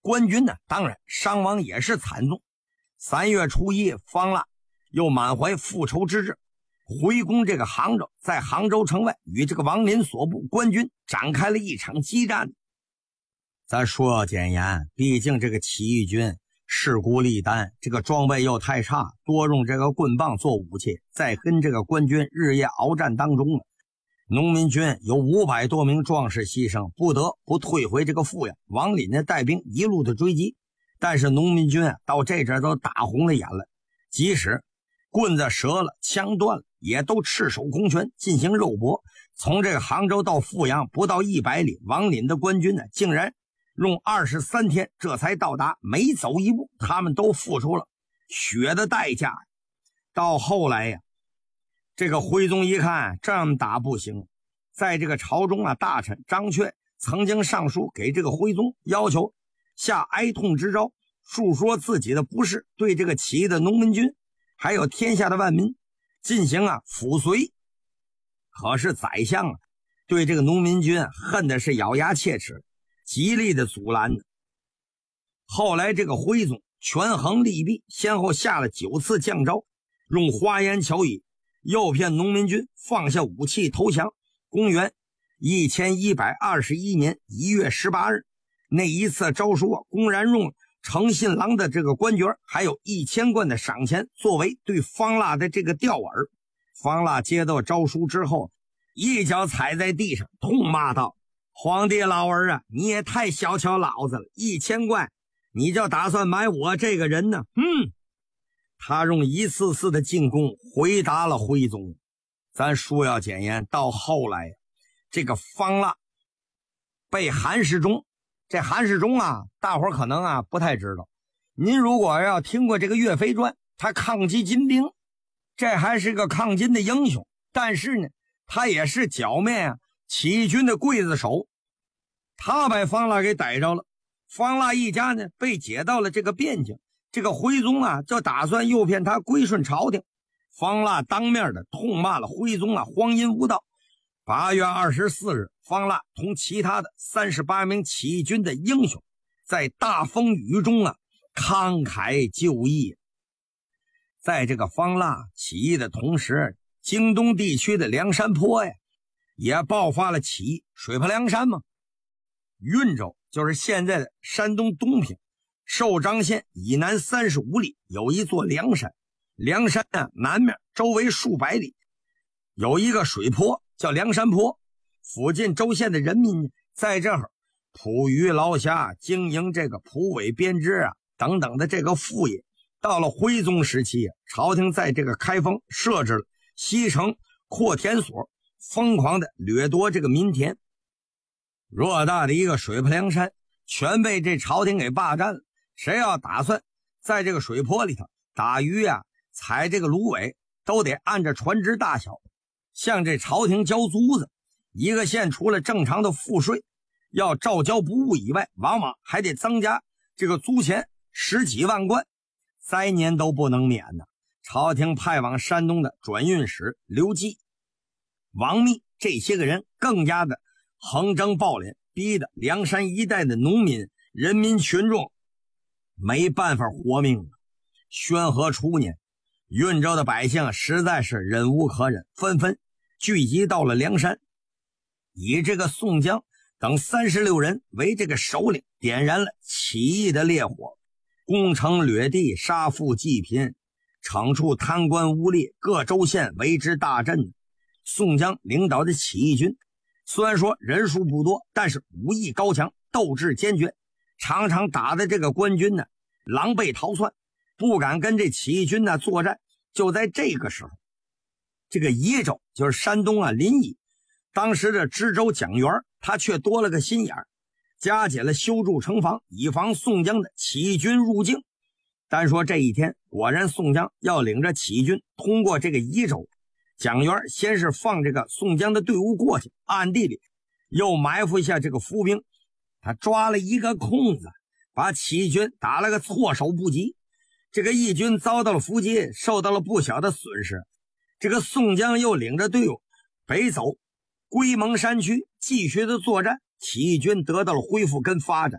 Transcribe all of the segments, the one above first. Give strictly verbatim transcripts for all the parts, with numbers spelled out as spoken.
官军呢，当然伤亡也是惨重。三月初一，方腊又满怀复仇之志，回攻这个杭州，在杭州城外与这个王林所部官军展开了一场激战。咱说简言，毕竟这个起义军势孤力单，这个装备又太差，多用这个棍棒做武器，在跟这个官军日夜鏖战当中呢，农民军有五百多名壮士牺牲，不得不退回这个阜阳。王林呢带兵一路的追击，但是农民军啊到这阵都打红了眼了，即使棍子折了，枪断了，也都赤手空拳进行肉搏。从这个杭州到阜阳不到一百里，王林的官军呢竟然用二十三天这才到达，每走一步他们都付出了血的代价。到后来呀，这个徽宗一看这么打不行，在这个朝中啊，大臣张阙曾经上书给这个徽宗，要求下哀痛之诏，述说自己的不是，对这个起义的农民军还有天下的万民进行啊抚绥。可是宰相啊对这个农民军恨的是咬牙切齿，极力的阻拦呢。后来这个徽宗权衡利弊，先后下了九次降诏，用花言巧语诱骗农民军放下武器投降。公元一千一百二十一年一月十八日，那一次诏书啊，公然用诚信郎的这个官爵还有一千贯的赏钱作为对方腊的这个钓饵。方腊接到诏书之后，一脚踩在地上，痛骂道：皇帝老儿啊，你也太小瞧老子了，一千贯你就打算买我这个人呢？嗯，他用一次次的进攻回答了徽宗。咱书要简言，到后来这个方腊被韩世忠，这韩世忠啊大伙儿可能啊不太知道，您如果要听过这个岳飞传，他抗击金兵，这还是个抗金的英雄，但是呢他也是剿灭啊起义军的刽子手。他把方腊给逮着了，方腊一家呢被解到了这个汴京，这个徽宗啊就打算诱骗他归顺朝廷。方腊当面的痛骂了徽宗啊荒淫无道。八月二十四日，方腊同其他的三十八名起义军的英雄在大风雨中啊慷慨就义。在这个方腊起义的同时，京东地区的梁山泊呀也爆发了起义。水泊梁山嘛，运州就是现在的山东东平，寿张县以南三十五里有一座梁山，梁山啊南面周围数百里有一个水泊叫梁山泊，附近州县的人民在这儿捕鱼捞虾，经营这个蒲苇编织啊等等的这个副业。到了徽宗时期啊，朝廷在这个开封设置了西城扩田所，疯狂的掠夺这个民田。偌大的一个水泊梁山全被这朝廷给霸占了，谁要打算在这个水泊里头打鱼啊采这个芦苇，都得按着船只大小向这朝廷交租子。一个县除了正常的赋税要照交不误以外，往往还得增加这个租钱十几万贯，灾年都不能免呢。朝廷派往山东的转运使刘基、王密这些个人更加的横征暴敛，逼得梁山一带的农民人民群众没办法活命了。宣和初年，运州的百姓实在是忍无可忍，纷纷聚集到了梁山，以这个宋江等三十六人为这个首领，点燃了起义的烈火，攻城掠地，杀富济贫，惩处贪官污吏，各州县为之大振。宋江领导的起义军虽然说人数不多，但是武艺高强，斗志坚决，常常打的这个官军呢狼狈逃窜，不敢跟这起义军呢作战。就在这个时候，这个宜州就是山东啊临沂，当时的知州蒋元他却多了个心眼儿，加紧了修筑城防，以防宋江的起义军入境。单说这一天，果然宋江要领着起义军通过这个宜州。蒋元先是放这个宋江的队伍过去，暗地里又埋伏下这个伏兵，他抓了一个空子，把起义军打了个措手不及。这个义军遭到了伏击，受到了不小的损失。这个宋江又领着队伍北走龟蒙山区继续的作战，起义军得到了恢复跟发展。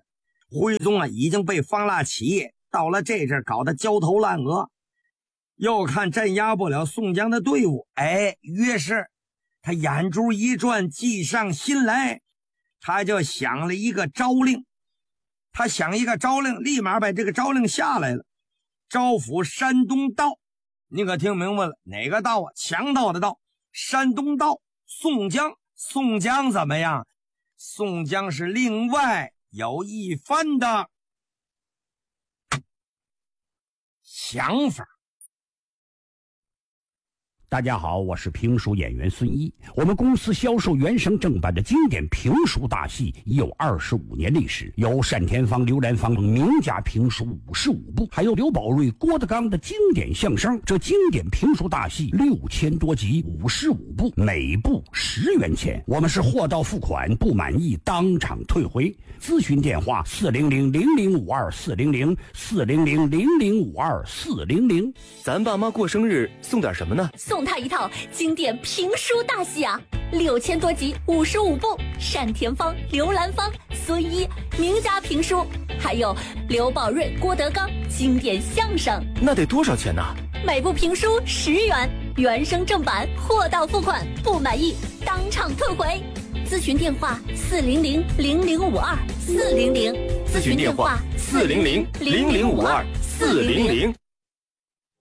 徽宗啊已经被方腊起义到了这阵搞得焦头烂额，又看镇压不了宋江的队伍，哎，于是他眼珠一转，计上心来，他就想了一个诏令。他想一个诏令，立马把这个诏令下来了。招抚山东道，你可听明白了？哪个道啊？强盗的道。山东道，宋江。宋江怎么样？宋江是另外有一番的想法。 大家好，我是评书演员孙一。我们公司销售原声正版的经典评书大戏已有二十五年历史，有单田芳、刘兰芳名家评书五十五部，还有刘宝瑞、郭德纲的经典相声。这经典评书大戏六千多集，五十五部，每部十元钱。我们是货到付款，不满意当场退回。咨询电话：四零零零零五二四零零四零零零零五二四零零。 咱爸妈过生日送点什么呢？ 送他一套经典评书大戏啊，六千多集，五十五部，单田芳、刘兰芳、孙一名家评书，还有刘宝瑞、郭德纲经典相声。 那得多少钱呢？ 每部评书十元，原声正版，货到付款，不满意当场退回。咨询电话：四零零零零五二四零零。 咨询电话：四零零零零五二四零零。